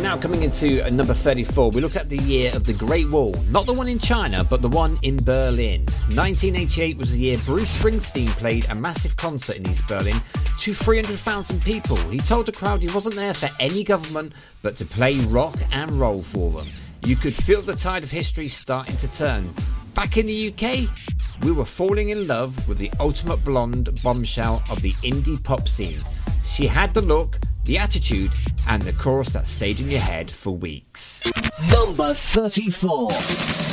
Now coming into number 34, we look at the year of the Great Wall. Not the one in China, but the one in Berlin. 1988 was the year Bruce Springsteen played a massive concert in East Berlin to 300,000 people. He told the crowd he wasn't there for any government, but to play rock and roll for them. You could feel the tide of history starting to turn. Back in the UK, we were falling in love with the ultimate blonde bombshell of the indie pop scene. She had the look, the attitude, and the chorus that stayed in your head for weeks. Number 34.